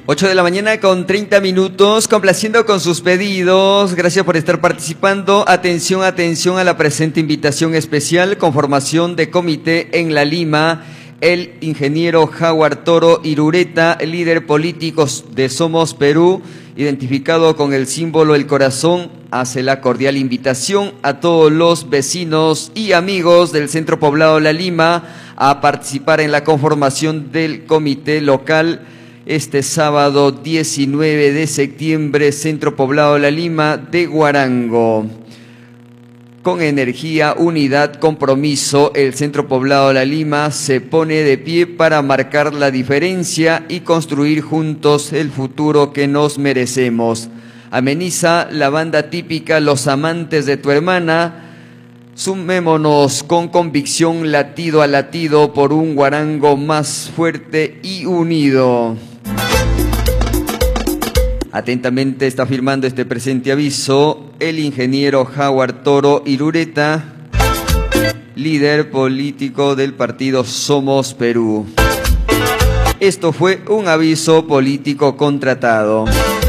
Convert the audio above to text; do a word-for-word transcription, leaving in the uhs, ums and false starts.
ocho de la mañana con treinta minutos, complaciendo con sus pedidos. Gracias por estar participando. Atención, atención a la presente invitación especial. Conformación de comité en La Lima. El ingeniero Howard Toro Irureta, líder político de Somos Perú, identificado con el símbolo El Corazón, hace la cordial invitación a todos los vecinos y amigos del Centro Poblado La Lima a participar en la conformación del comité local este sábado diecinueve de septiembre, Centro Poblado La Lima de Huarango. Con energía, unidad, compromiso, el Centro Poblado La Lima se pone de pie para marcar la diferencia y construir juntos el futuro que nos merecemos. Ameniza la banda típica Los Amantes de tu Hermana. Sumémonos con convicción, latido a latido, por un Huarango más fuerte y unido. Atentamente está firmando este presente aviso el ingeniero Howard Toro Irureta, líder político del partido Somos Perú. Esto fue un aviso político contratado.